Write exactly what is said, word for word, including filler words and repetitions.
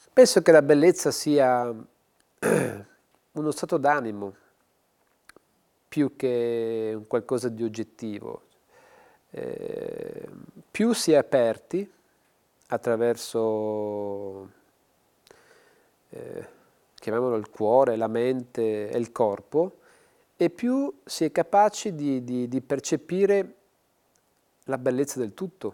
Penso che la bellezza sia uno stato d'animo più che un qualcosa di oggettivo. Eh, più si è aperti attraverso, eh, chiamiamolo il cuore, la mente e il corpo, e più si è capaci di, di, di percepire la bellezza del tutto.